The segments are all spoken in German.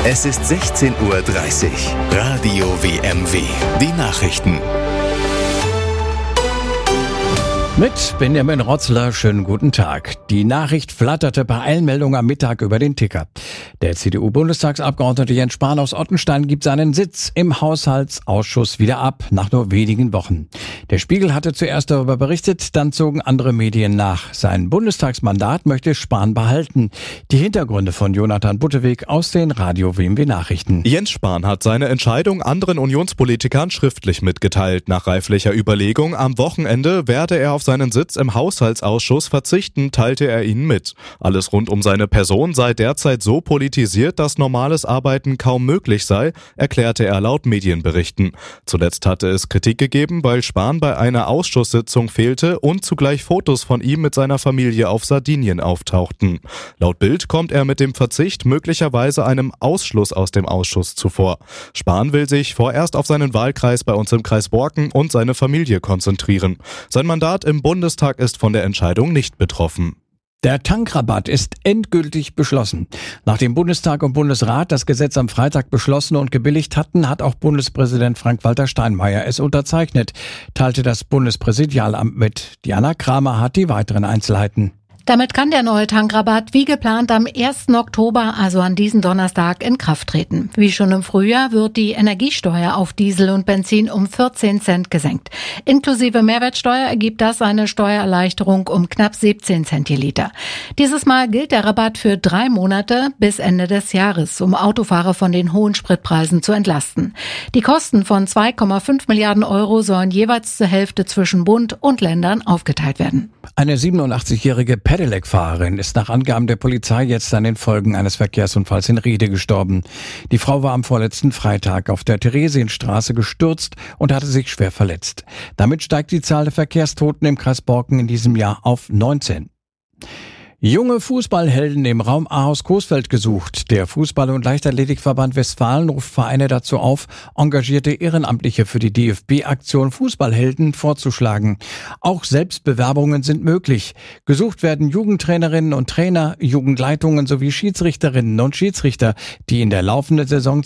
Es ist 16:30 Uhr. Radio WMW. Die Nachrichten. Mit Benjamin Rotzler, schönen guten Tag. Die Nachricht flatterte bei Eilmeldung am Mittag über den Ticker. Der CDU-Bundestagsabgeordnete Jens Spahn aus Ottenstein gibt seinen Sitz im Haushaltsausschuss wieder ab, nach nur wenigen Wochen. Der Spiegel hatte zuerst darüber berichtet, dann zogen andere Medien nach. Sein Bundestagsmandat möchte Spahn behalten. Die Hintergründe von Jonathan Butteweg aus den Radio WMW Nachrichten. Jens Spahn hat seine Entscheidung anderen Unionspolitikern schriftlich mitgeteilt. Nach reiflicher Überlegung am Wochenende werde er auf seinen Sitz im Haushaltsausschuss verzichten, teilte er ihnen mit. Alles rund um seine Person sei derzeit so politisiert, dass normales Arbeiten kaum möglich sei, erklärte er laut Medienberichten. Zuletzt hatte es Kritik gegeben, weil Spahn bei einer Ausschusssitzung fehlte und zugleich Fotos von ihm mit seiner Familie auf Sardinien auftauchten. Laut Bild kommt er mit dem Verzicht möglicherweise einem Ausschluss aus dem Ausschuss zuvor. Spahn will sich vorerst auf seinen Wahlkreis bei uns im Kreis Borken und seine Familie konzentrieren. Sein Mandat im Bundestag ist von der Entscheidung nicht betroffen. Der Tankrabatt ist endgültig beschlossen. Nachdem Bundestag und Bundesrat das Gesetz am Freitag beschlossen und gebilligt hatten, hat auch Bundespräsident Frank-Walter Steinmeier es unterzeichnet, teilte das Bundespräsidialamt mit. Diana Kramer hat die weiteren Einzelheiten. Damit kann der neue Tankrabatt wie geplant am 1. Oktober, also an diesem Donnerstag, in Kraft treten. Wie schon im Frühjahr wird die Energiesteuer auf Diesel und Benzin um 14 Cent gesenkt. Inklusive Mehrwertsteuer ergibt das eine Steuererleichterung um knapp 17 Cent je Liter. Dieses Mal gilt der Rabatt für 3 Monate bis Ende des Jahres, um Autofahrer von den hohen Spritpreisen zu entlasten. Die Kosten von 2,5 Milliarden Euro sollen jeweils zur Hälfte zwischen Bund und Ländern aufgeteilt werden. Eine 87-jährige Pedelec-Fahrerin ist nach Angaben der Polizei jetzt an den Folgen eines Verkehrsunfalls in Riede gestorben. Die Frau war am vorletzten Freitag auf der Theresienstraße gestürzt und hatte sich schwer verletzt. Damit steigt die Zahl der Verkehrstoten im Kreis Borken in diesem Jahr auf 19. Junge Fußballhelden im Raum Ahaus-Coesfeld gesucht. Der Fußball- und Leichtathletikverband Westfalen ruft Vereine dazu auf, engagierte Ehrenamtliche für die DFB-Aktion Fußballhelden vorzuschlagen. Auch Selbstbewerbungen sind möglich. Gesucht werden Jugendtrainerinnen und Trainer, Jugendleitungen sowie Schiedsrichterinnen und Schiedsrichter, die in der laufenden Saison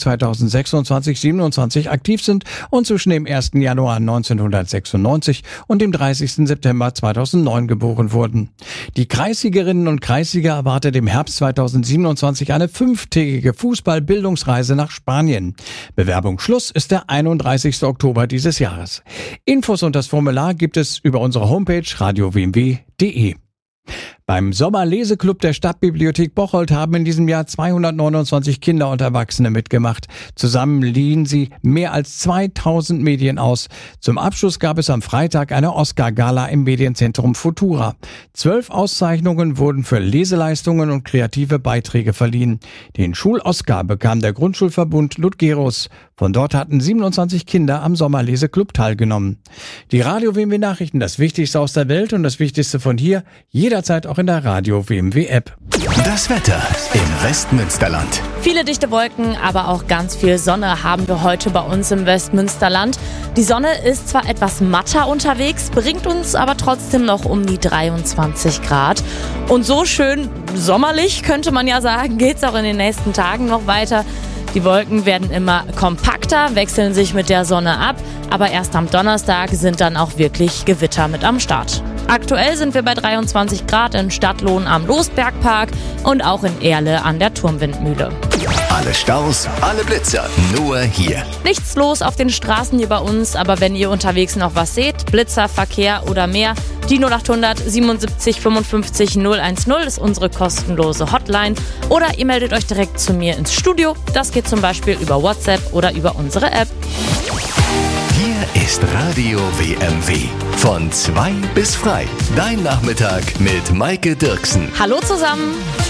2026/27 aktiv sind und zwischen dem 1. Januar 1996 und dem 30. September 2009 geboren wurden. Die Kreissigerinnen und Kreissieger erwartet im Herbst 2027 eine 5-tägige Fußballbildungsreise nach Spanien. Bewerbungsschluss ist der 31. Oktober dieses Jahres. Infos und das Formular gibt es über unsere Homepage radiowmw.de. Beim Sommerleseklub der Stadtbibliothek Bocholt haben in diesem Jahr 229 Kinder und Erwachsene mitgemacht. Zusammen liehen sie mehr als 2000 Medien aus. Zum Abschluss gab es am Freitag eine Oscar-Gala im Medienzentrum Futura. 12 Auszeichnungen wurden für Leseleistungen und kreative Beiträge verliehen. Den Schul-Oscar bekam der Grundschulverbund Ludgerus. Von dort hatten 27 Kinder am Sommerleseklub teilgenommen. Die Radio WMW Nachrichten, das Wichtigste aus der Welt und das Wichtigste von hier, jederzeit auch in der Radio WMW App. Das Wetter im Westmünsterland. Viele dichte Wolken, aber auch ganz viel Sonne haben wir heute bei uns im Westmünsterland. Die Sonne ist zwar etwas matter unterwegs, bringt uns aber trotzdem noch um die 23 Grad. Und so schön sommerlich, könnte man ja sagen, geht's auch in den nächsten Tagen noch weiter. Die Wolken werden immer kompakter, wechseln sich mit der Sonne ab, aber erst am Donnerstag sind dann auch wirklich Gewitter mit am Start. Aktuell sind wir bei 23 Grad in Stadtlohn am Losbergpark und auch in Erle an der Turmwindmühle. Alle Staus, alle Blitzer, nur hier. Nichts los auf den Straßen hier bei uns, aber wenn ihr unterwegs noch was seht, Blitzer, Verkehr oder mehr, die 0800 77 55 010 ist unsere kostenlose Hotline. Oder ihr meldet euch direkt zu mir ins Studio. Das geht zum Beispiel über WhatsApp oder über unsere App. Hier ist Radio WMW. Von 2 bis frei. Dein Nachmittag mit Maike Dirksen. Hallo zusammen!